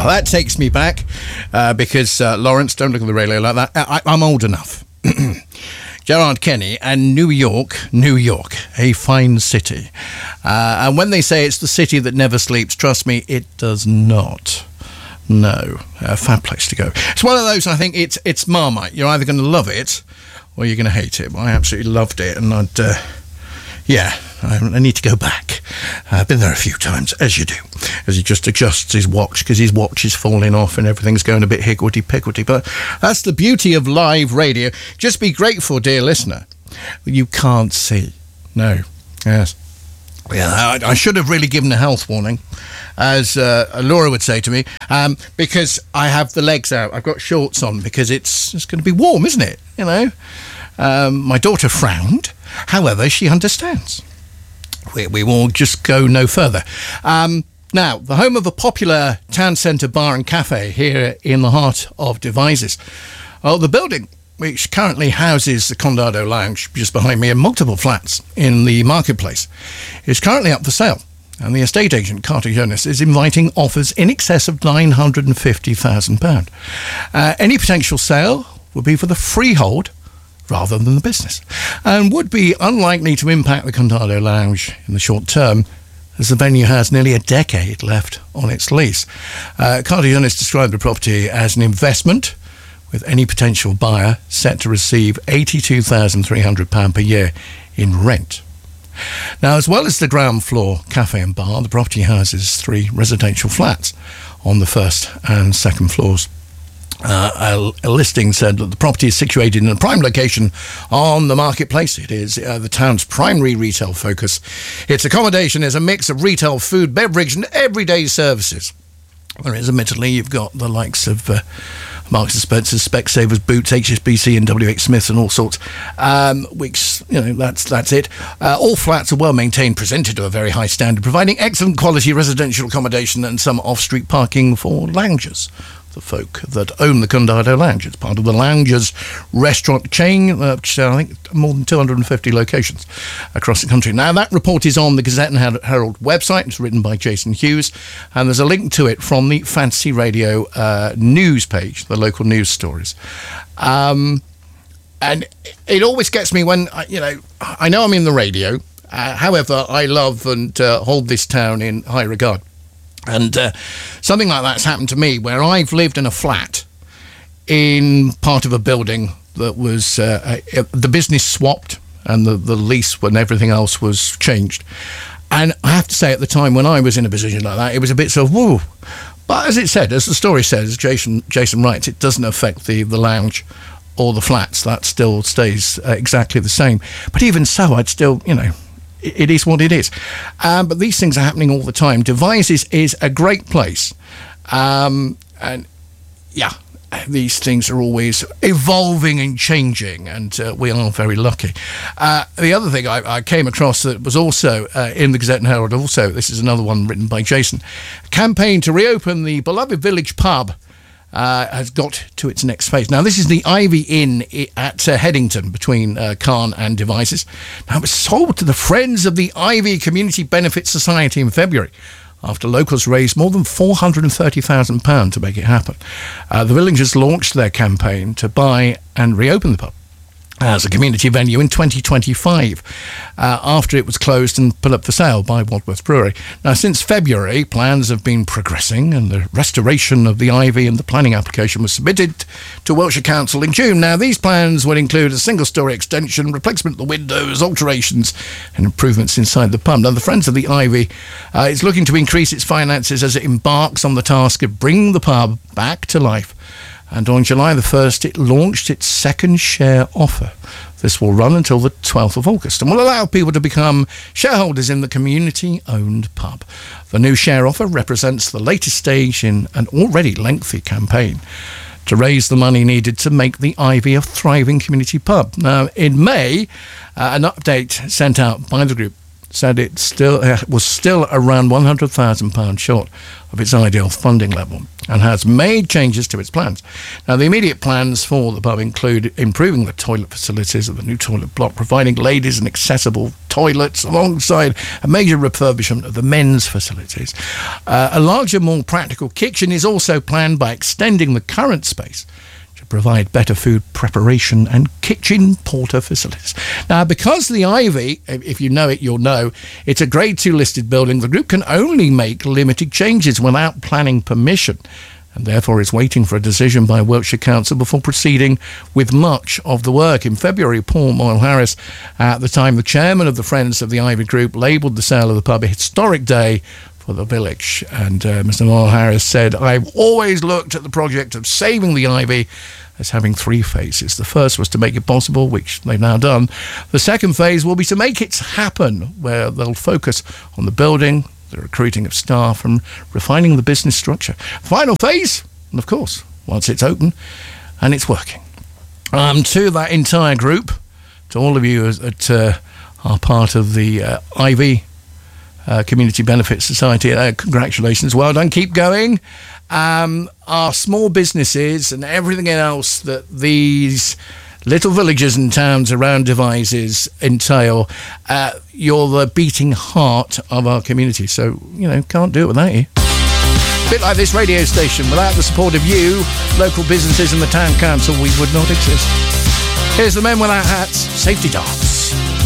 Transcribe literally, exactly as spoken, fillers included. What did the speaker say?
that takes me back uh, because, uh, Lawrence, don't look at the radio like that. I, I'm old enough. Gerard Kenny and New York, New York, a fine city. Uh, and when they say it's the city that never sleeps, trust me, it does not. No, a fab place to go. It's one of those, I think, it's it's Marmite. You're either going to love it or you're going to hate it. Well, I absolutely loved it, and I'd, uh, yeah, I, I need to go back. I've been there a few times, as you do, as he just adjusts his watch because his watch is falling off and everything's going a bit higgledy-piggledy. But that's the beauty of live radio. Just be grateful, dear listener, that you can't see. No, yes. Yeah, I, I should have really given a health warning, as uh, Laura would say to me, um, because I have the legs out. I've got shorts on because it's it's going to be warm, isn't it? You know. Um, my daughter frowned. However, she understands. We, we will just go no further. Um, now, the home of a popular town centre bar and cafe here in the heart of Devizes. Oh, the building, which currently houses the Condado Lounge just behind me, and multiple flats in the marketplace, is currently up for sale. And the estate agent, Carter Jonas, is inviting offers in excess of nine hundred fifty thousand pounds. Uh, any potential sale would be for the freehold rather than the business, and would be unlikely to impact the Condado Lounge in the short term, as the venue has nearly a decade left on its lease. Uh, Carter Jonas described the property as an investment, with any potential buyer set to receive eighty-two thousand three hundred pounds per year in rent. Now, as well as the ground floor cafe and bar, the property houses three residential flats on the first and second floors. Uh, a, a listing said that the property is situated in a prime location on the marketplace. It is uh, the town's primary retail focus. Its accommodation is a mix of retail, food, beverage and everyday services. Whereas, admittedly, you've got the likes of uh, Marks and Spencer, Specsavers, Boots, H S B C and W H Smith and all sorts, um, which, you know, that's that's it. Uh, all flats are well maintained, presented to a very high standard, providing excellent quality residential accommodation and some off-street parking for loungers. The folk that own the Condado Lounge. It's part of the Loungers restaurant chain, uh, which uh, I think more than two hundred fifty locations across the country. Now, that report is on the Gazette and Herald website. It's written by Jason Hughes, and there's a link to it from the Fantasy Radio uh, news page, the local news stories. Um, and it always gets me when, you know, I know I'm in the radio. Uh, however, I love and uh, hold this town in high regard. And uh, something like that's happened to me, where I've lived in a flat in part of a building that was, uh, uh, the business swapped and the, the lease and everything else was changed. And I have to say, at the time when I was in a position like that, it was a bit sort of, whoa. But as it said, as the story says, Jason Jason writes, it doesn't affect the, the lounge or the flats. That still stays uh, exactly the same. But even so, I'd still, you know, it is what it is. Um, but these things are happening all the time. Devizes is a great place. Um, and, yeah, these things are always evolving and changing, and uh, we are very lucky. Uh, the other thing I, I came across that was also uh, in the Gazette and Herald, also, this is another one written by Jason, a campaign to reopen the beloved village pub Uh, has got to its next phase. Now, this is the Ivy Inn at uh, Headington between uh, Cairn and Devizes. Now, it was sold to the Friends of the Ivy Community Benefit Society in February, after locals raised more than four hundred thirty thousand pounds to make it happen. Uh, the villagers launched their campaign to buy and reopen the pub as a community venue in twenty twenty-five, uh, after it was closed and put up for sale by Wadworth Brewery. Now, since February, plans have been progressing, and the restoration of the Ivy and the planning application was submitted to Wiltshire Council in June. Now, these plans would include a single-storey extension, replacement of the windows, alterations and improvements inside the pub. Now, the Friends of the Ivy uh, is looking to increase its finances as it embarks on the task of bringing the pub back to life. And on July the first, it launched its second share offer. This will run until the twelfth of August and will allow people to become shareholders in the community-owned pub. The new share offer represents the latest stage in an already lengthy campaign to raise the money needed to make the Ivy a thriving community pub. Now, in May, uh, an update sent out by the group said it still uh, was still around one hundred thousand pounds short of its ideal funding level and has made changes to its plans. Now, the immediate plans for the pub include improving the toilet facilities of the new toilet block, providing ladies and accessible toilets alongside a major refurbishment of the men's facilities. Uh, a larger, more practical kitchen is also planned by extending the current space to provide better food preparation and kitchen porter facilities. Now, because the Ivy, if you know it, you'll know, it's a grade two listed building, the group can only make limited changes without planning permission, and therefore is waiting for a decision by Wiltshire Council before proceeding with much of the work. In February, Paul Moyle-Harris, at the time the chairman of the Friends of the Ivy Group, labelled the sale of the pub a historic day for the village. And uh, Mister Moyle-Harris said, "I've always looked at the project of saving the Ivy as having three phases. The first was to make it possible, which they've now done. The second phase will be to make it happen, where they'll focus on the building, the recruiting of staff, and refining the business structure. The final phase, and of course, once it's open and it's working." Um, to that entire group, to all of you that uh, are part of the uh, Ivy uh, Community Benefit Society, uh, congratulations, well done, keep going. Um, our small businesses and everything else that these little villages and towns around Devizes entail, uh, you're the beating heart of our community. So, you know, can't do it without you. A bit like this radio station. Without the support of you, local businesses and the town council, we would not exist. Here's the Men Without Hats, Safety Dance.